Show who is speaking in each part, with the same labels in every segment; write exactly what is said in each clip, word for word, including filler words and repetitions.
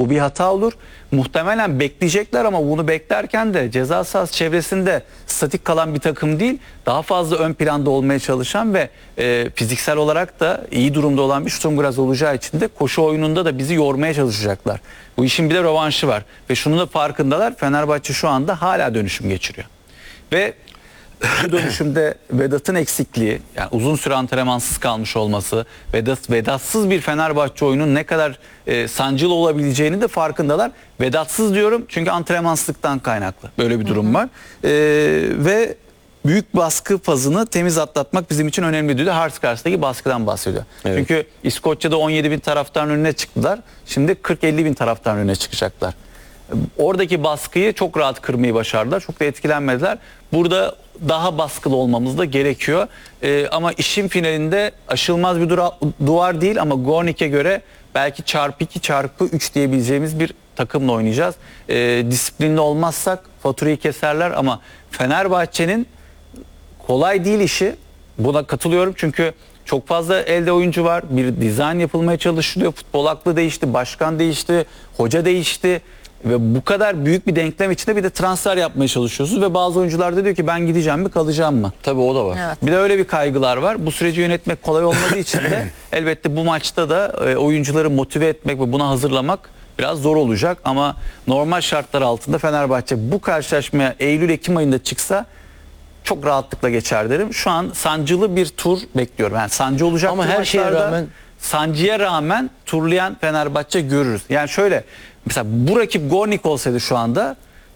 Speaker 1: Bu bir hata olur. Muhtemelen bekleyecekler ama bunu beklerken de ceza sahası çevresinde statik kalan bir takım değil, daha fazla ön planda olmaya çalışan ve e, fiziksel olarak da iyi durumda olan bir Sturm Graz olacağı için de koşu oyununda da bizi yormaya çalışacaklar. Bu işin bir de rövanşı var ve şunun da farkındalar. Fenerbahçe şu anda hala dönüşüm geçiriyor. Ve bu dönüşümde Vedat'ın eksikliği, yani uzun süre antrenmansız kalmış olması, Vedat, Vedatsız bir Fenerbahçe oyunun ne kadar e, sancılı olabileceğini de farkındalar. Vedatsız diyorum çünkü antrenmansızlıktan kaynaklı böyle bir durum var. E, ve büyük baskı fazını temiz atlatmak bizim için önemli diyor. Hartskars'taki baskıdan bahsediyor. Evet. Çünkü İskoçya'da on yedi bin taraftarın önüne çıktılar. Şimdi kırk elli bin taraftarın önüne çıkacaklar. Oradaki baskıyı çok rahat kırmayı başardılar. Çok da etkilenmediler. Burada daha baskılı olmamız da gerekiyor. Ee, ama işin finalinde aşılmaz bir dura, duvar değil ama Gornik'e göre belki çarpı iki çarpı üç diyebileceğimiz bir takımla oynayacağız. Ee, disiplinli olmazsak faturayı keserler ama Fenerbahçe'nin kolay değil işi. Buna katılıyorum çünkü çok fazla elde oyuncu var. Bir dizayn yapılmaya çalışılıyor. Futbol aklı değişti, başkan değişti, hoca değişti. Ve bu kadar büyük bir denklem içinde bir de transfer yapmaya çalışıyorsunuz ve bazı oyuncular da diyor ki ben gideceğim mi kalacağım mı?
Speaker 2: Tabii o da var.
Speaker 1: Evet. Bir de öyle bir kaygılar var. Bu süreci yönetmek kolay olmadığı için de elbette bu maçta da e, oyuncuları motive etmek ve buna hazırlamak biraz zor olacak. Ama normal şartlar altında Fenerbahçe bu karşılaşmaya Eylül-Ekim ayında çıksa çok rahatlıkla geçer derim. Şu an sancılı bir tur bekliyorum. Yani sancı olacak
Speaker 2: ama her şeye rağmen
Speaker 1: sancıya rağmen turlayan Fenerbahçe görürüz. Yani şöyle mesela bu rakip Gornik olsaydı şu anda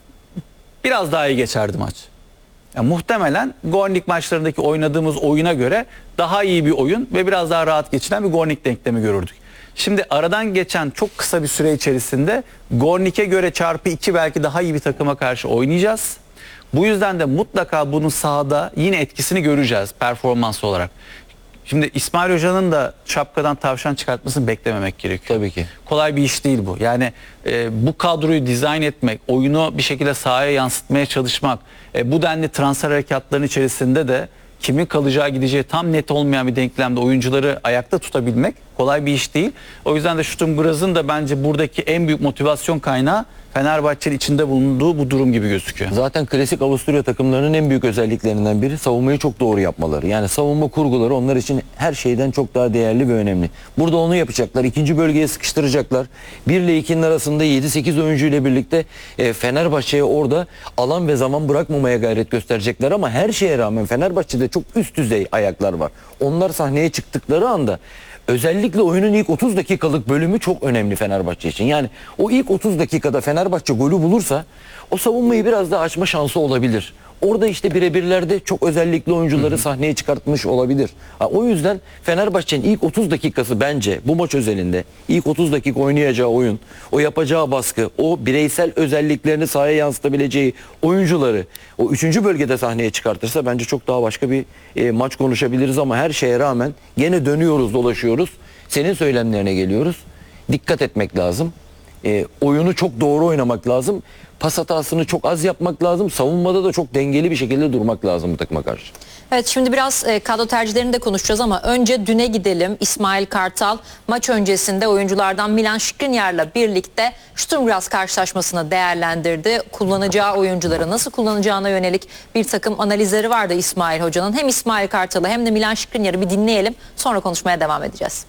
Speaker 1: biraz daha iyi geçerdi maç. Yani muhtemelen Gornik maçlarındaki oynadığımız oyuna göre daha iyi bir oyun ve biraz daha rahat geçilen bir Gornik denklemi görürdük. Şimdi aradan geçen çok kısa bir süre içerisinde Gornik'e göre çarpı iki belki daha iyi bir takıma karşı oynayacağız. Bu yüzden de mutlaka bunun sahada yine etkisini göreceğiz performans olarak. Şimdi İsmail Hoca'nın da şapkadan tavşan çıkartmasını beklememek gerekiyor.
Speaker 2: Tabii ki.
Speaker 1: Kolay bir iş değil bu. Yani e, bu kadroyu dizayn etmek, oyunu bir şekilde sahaya yansıtmaya çalışmak, e, bu denli transfer harekatlarının içerisinde de kimin kalacağı gideceği tam net olmayan bir denklemde oyuncuları ayakta tutabilmek kolay bir iş değil. O yüzden de Sturm Graz'ın da bence buradaki en büyük motivasyon kaynağı Fenerbahçe'nin içinde bulunduğu bu durum gibi gözüküyor.
Speaker 2: Zaten klasik Avusturya takımlarının en büyük özelliklerinden biri savunmayı çok doğru yapmaları. Yani savunma kurguları onlar için her şeyden çok daha değerli ve önemli. Burada onu yapacaklar. İkinci bölgeye sıkıştıracaklar. bir ile ikinin arasında yedi sekiz oyuncu ile birlikte e, Fenerbahçe'ye orada alan ve zaman bırakmamaya gayret gösterecekler ama her şeye rağmen Fenerbahçe'de çok üst düzey ayaklar var. Onlar sahneye çıktıkları anda özellikle oyunun ilk otuz dakikalık bölümü çok önemli Fenerbahçe için. Yani o ilk otuz dakikada Fenerbahçe golü bulursa o savunmayı biraz daha açma şansı olabilir. Orada işte birebirlerde çok özellikle oyuncuları sahneye çıkartmış olabilir. Ha, o yüzden Fenerbahçe'nin ilk otuz dakikası bence bu maç özelinde ilk otuz dakika oynayacağı oyun, o yapacağı baskı, o bireysel özelliklerini sahaya yansıtabileceği oyuncuları o üçüncü bölgede sahneye çıkartırsa bence çok daha başka bir e, maç konuşabiliriz ama her şeye rağmen gene dönüyoruz dolaşıyoruz. Senin söylemlerine geliyoruz. Dikkat etmek lazım. E, oyunu çok doğru oynamak lazım. Pas hatasını çok az yapmak lazım. Savunmada da çok dengeli bir şekilde durmak lazım bu takıma karşı.
Speaker 3: Evet, şimdi biraz e, kadro tercihlerini de konuşacağız ama önce düne gidelim. İsmail Kartal maç öncesinde oyunculardan Milan Skriniar'la birlikte Sturm Graz karşılaşmasını değerlendirdi. Kullanacağı oyuncuları nasıl kullanacağına yönelik bir takım analizleri vardı İsmail Hoca'nın. Hem İsmail Kartal'ı hem de Milan Skriniar'ı bir dinleyelim. Sonra konuşmaya devam edeceğiz.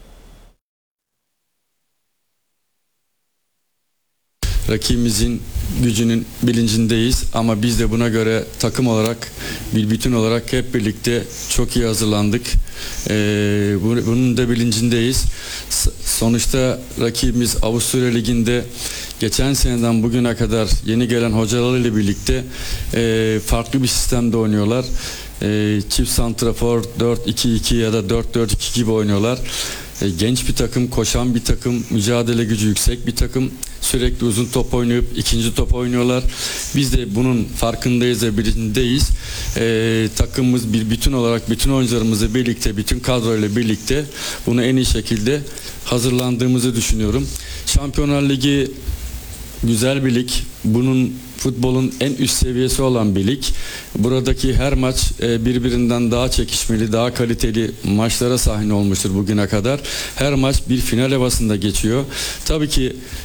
Speaker 4: Rakibimizin gücünün bilincindeyiz ama biz de buna göre takım olarak bir bütün olarak hep birlikte çok iyi hazırlandık. Ee, bunun da bilincindeyiz. Sonuçta rakibimiz Avusturya Ligi'nde geçen seneden bugüne kadar yeni gelen hocalarıyla birlikte e, farklı bir sistemde oynuyorlar. E, çift santrafor dört iki iki ya da dört dört iki gibi oynuyorlar. E, genç bir takım, koşan bir takım, mücadele gücü yüksek bir takım. Sürekli uzun top oynayıp ikinci top oynuyorlar. Biz de bunun farkındayız ve bilincindeyiz. E, takımımız bir bütün olarak bütün oyuncularımızla birlikte, bütün kadroyla birlikte bunu en iyi şekilde hazırlandığımızı düşünüyorum. Şampiyonlar Ligi güzel bir lig. Bunun futbolun en üst seviyesi olan bir lig. Buradaki her maç birbirinden daha çekişmeli, daha kaliteli maçlara sahne olmuştur bugüne kadar. Her maç bir final havasında geçiyor. Tabii ki